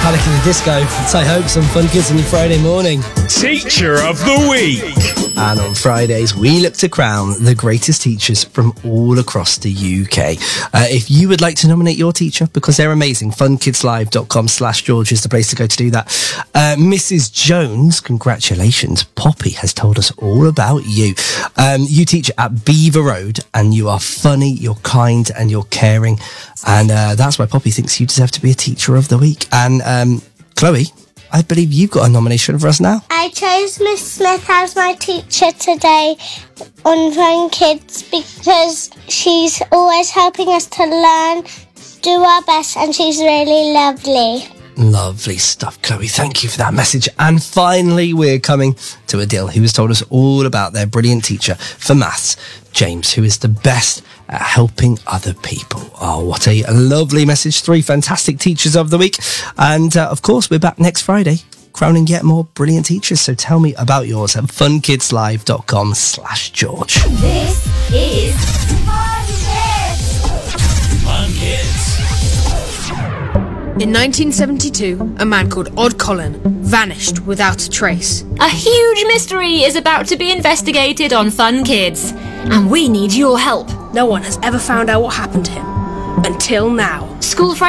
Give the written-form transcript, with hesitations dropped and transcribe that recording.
Panic at the Disco. It's I Hope some Fun Kids on your Friday morning. Teacher of the Week. And on Fridays, we look to crown the greatest teachers from all across the UK. If you would like to nominate your teacher, because they're amazing, funkidslive.com/George is the place to go to do that. Mrs. Jones, congratulations. Poppy has told us all about you. You teach at Beaver Road, and you are funny, you're kind, and you're caring. And that's why Poppy thinks you deserve to be a Teacher of the Week. And Chloe, I believe you've got a nomination for us now. I chose Miss Smith as my teacher today on Fun Kids because she's always helping us to learn, do our best, and she's really lovely. Lovely stuff, Chloe. Thank you for that message. And finally, we're coming to Adil, who has told us all about their brilliant teacher for maths, James, who is the best at helping other people. Oh, what a lovely message. 3 fantastic teachers of the week. And of course, we're back next Friday, crowning yet more brilliant teachers. So tell me about yours at funkidslive.com/George. This is Fun Kids. Fun Kids. In 1972, a man called Odd Colin vanished without a trace. A huge mystery is about to be investigated on Fun Kids, and we need your help. No one has ever found out what happened to him. Until now. School